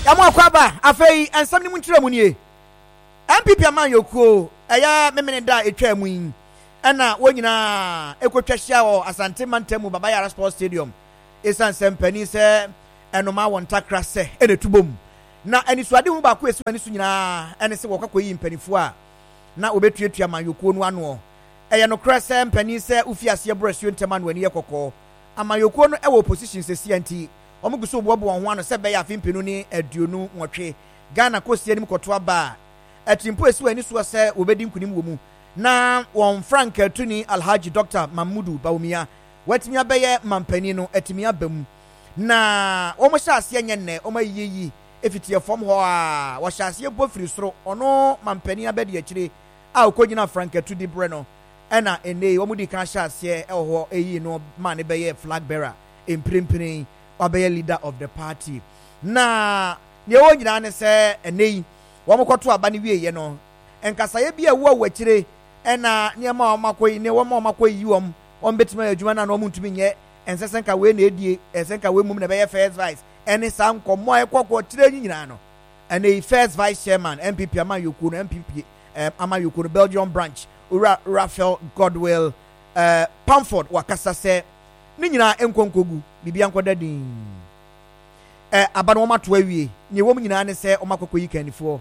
Yamo kwaba afei ensam ni munchire mu nie. MPP amanyokuo eya memeneda etwa mu yin. Ana wonyina ekotwahia wo Asante Mantemu Baba Yara Sports Stadium. Esan sempani se enoma wontakra se enetubom. Na enisuade hu ba ko esu anisu nyina ene se wokakoyi mpanifo a na obetuatua amanyokuo no ano. Eye no kra se mpani se ufiase brasuo ntema no ani yekoko. Amanyokuo no ewo opposition se sianti omuguso bobo won ho ano se be ya afimpinu ni aduonu nwotwe. Ghana kosie nim koto aba atimpo esu anisu se obedi nkunim wo mu. Na won Frank Tuni Alhaji Dr. Mamudu Bawumia watimi abeye mampani no atimi abam na wo mo hyase enye ne o mayiyi efitie fom ho a wo hyase bofiri soro ono mampani abede akire a okonyina Frank Tuni Breno ena ene wo mudi kan hyase ho eyi no man beye flag bearer emprempren obeye leader of the party na ne wo nyina ne se ene wo mo kwoto aba ne wieye no enkasaye bia wo awakire ena niema omakoyi ne wo ma omakoyi yom betima adwuma na no muntumi nye ensesenka we na edie ensesenka we mum na be first vice ene sam komo ekoko tire nyina no ene first vice chairman MPP Amanyokuo no MPP Amanyokuo no Belgium branch Raphael Godwill Pamford wakasa se ni nyina enkonkogu bibia nkoda din aba no mato awie ne wo nyina ne se omakokoyi kanifo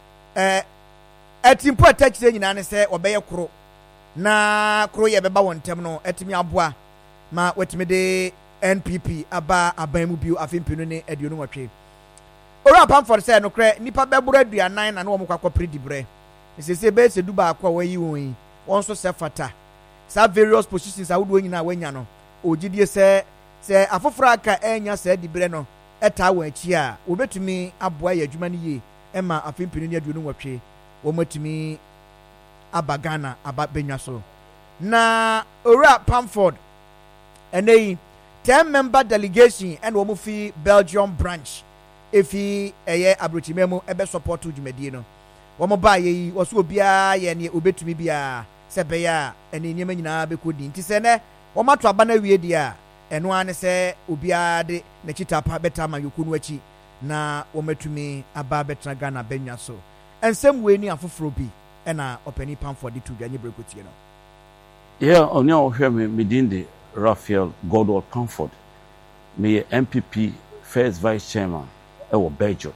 atimpo atachire nyina ne se obeye koro na kuro ye beba wontem no etimi aboa ma wetimi de NPP aba aban biu afimpinu ne aduonu nwotwe ora Pamford say no kre nipa bebura aduanan na no kwakọ predibre sese be se duba akwa wayi won so se fata sa various positions awudo nyina wanya no ogidie se afoforo aka enya se dibre no eta wa achi a obetumi aboa ye adwuma ne ye ema afimpinu ne aduonu nwotwe wo matumi abagana ababenya so na ora Pamford enei 10-member delegation and wo fi Belgium branch efi eye abrochimemu ebe support dwumadi no wo mo ba ye wo so obia ye ne obetumi bia se be ya ene nyema nyina be kodi nti se ne wo mato aba na wie dia eno ane se obia de na chitapa beta ma yokunu achi na wo matumi aba betra Ghana benya so ensem we ni afoforo bi ena openi Pamford de tudwa nye brekotie no onya ohwe me dinde Raphael Godwill Pamford me MPP first vice chairman ewo Belgium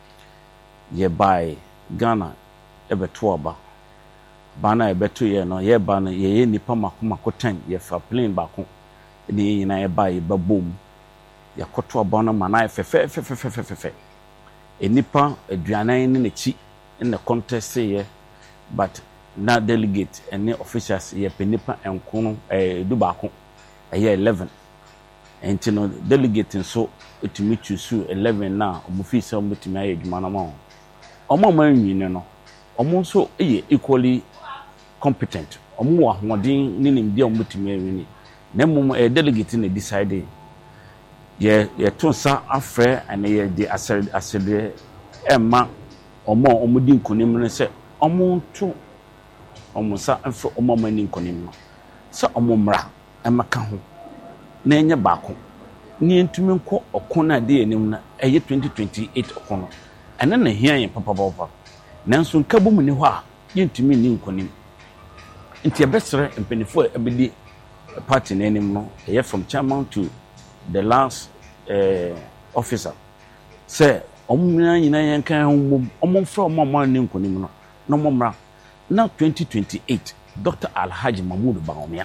ye by Ghana ebeto aba bana ebeto ye no ye ba no ye nipa makomako 10 ye fa plane bako ni nyina ye by babom ye koto aba no mana fe enipa aduanan ne nechi in the contest ye but na delegate and officials ye penipa enkono dubako ye 11 and you know delegate so etimi choose 11 na omufi se omutimi aye adwuma na ma omo manwine no omo so ye equally competent omo wa hodin ni nimdia omutimi awini na mum delegate na decide ye tonsa afre and ye di asede emma omo omudi nkonim ne se omo to omusa afro omamani nkonim no sa omomra emaka ho na enye baako ni entumi nko okona de enim na eye 2028 okono ene na hia yen papa nanso nkabom ni ho a yentumi ni nkonim nti ebesere empenifo ebedi party na enim no eye from chairman to the last officer say omuna nyina yen kan omomfra omamani nkonim no no momra now 2028 Dr. Alhaji Mamudu Bawumia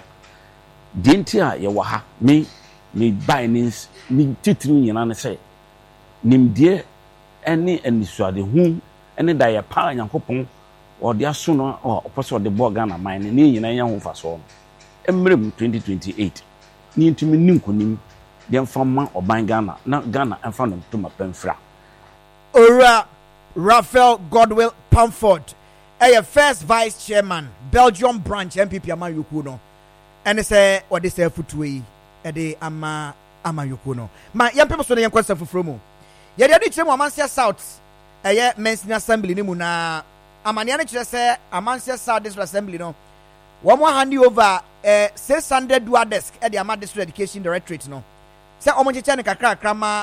dentia ye waha me binance me titiri nyina ne say nimdie ene anisuade hu ene da ye pa Nyankopon ode aso no oposo de bo Ghana mine ne nyina nya ho faso emrem 2028 ni ntumi ninkonim de mfama oban Ghana na Ghana emfa no to mapamfra ora Raphael Godwill Pamford first vice chairman Belgium branch MPP Amanyokuo no ene se ode se futuwe ede Amanyokuo no ma yempe so ne yenkwasa fufuro mu ye de kire mu Amansia South men's assembly ni mu na amania ne kire se Amansia South district assembly no wo mo hand over 600 dual desk e de Ama district education directorate no se omo cheche ne kakra krama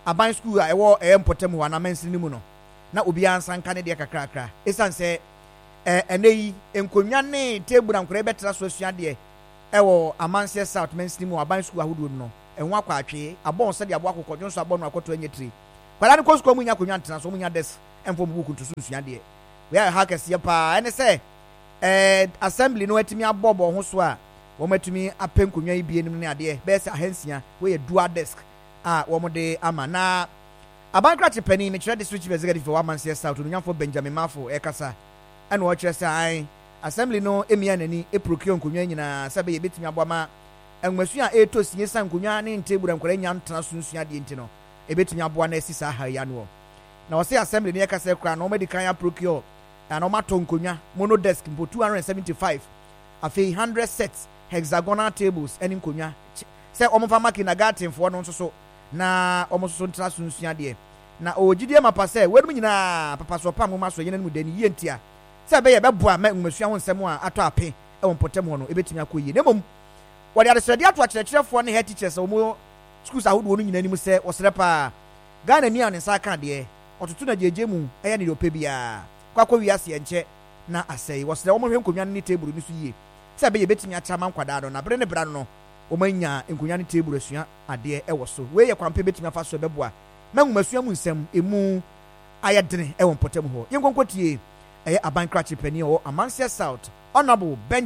aban school a ɛwɔ mpɔtam hɔ anamansi no mu no na obi ansa nka ne deɛ kakrakra esan sɛ ɛnɛ yi nkonnwa ne table ankora bɛtera so asua deɛ ɛwɔ amanse south mansi mu aban school ahodoɔ no ɛho akɔ atwe abɔn sɛ deɛ abo akɔkɔ dwonso abɔ no akɔtɔ anya tiri kwala ne kɔ school mu nya akonnwa ntena so mu nya desk ɛmfɔ mu buku to so sua deɛ we are hackers yɛ paa ɛne sɛ assembly no atumi abɔbɔ ho so a wɔn atumi apɛ nkonnwa yi bie nim ne adeɛ bɛyɛ sɛ ahansia wɔyɛ dual desk a wɔn de ama na abankrakye panin mekyerɛ district chief executive for Amansie South onyamfo Benjamin Mafo ɛkasa ɛna wɔkyerɛ sɛ an assembly no emia nani eprocure nkonnwa nyinaa sɛ bɛyɛ betumi abɔ ama enwasu a eto sie san nkonnwa ne ntable nkora nya ntena so nsua deɛ ntino ebetumi aboa na asisa ha ya no na wɔsɛ assembly ne ɛkasa kra na wɔn de kan procure na wɔn ato nkonnwa mono desk mpo 275 afei 100 sets hexagonal tables ɛne nkonnwa sɛ wɔn fa makina garden foɔ no nso so na wɔn nso ntena so nsua deɛ na ogidie mapa sɛ wɔn nyinaa papa so pam ma so yɛn no mu dani yie ntia sɛ bɛyɛ bɛboa ma nwasua ho nsɛm a atɔ ape ɛwɔ mpɔtam hɔ no ebetumi akɔ yie na mmom wɔde adesrɛde ato akyerɛkyerɛfoɔ ne head teachers wɔn schools ahodoɔ no nyinaa nim sɛ wɔsrɛ paa Ghana ni a ne nsa aka deɛ ɔtoto na gyegye mu ɛyɛ ne dɔpɛ biara kwakɔ wiase nkyɛ na asɛe wɔsrɛ wɔn hwɛ nkonnwa ne table no so yie sɛ bɛyɛ betumi akyama nkwadaa no na bere ne bra no wɔn anya nkonnwa ne table asua adeɛ ɛwɔ so wei yɛ kwampe betumi afa so bɛboa ma nwomasua mu nsɛm emu ayɛ dene ɛwɔ mpɔtam hɔ yɛn nkonkotie ɛyɛ abankrakye panin wɔ Amansie South Honorable Ben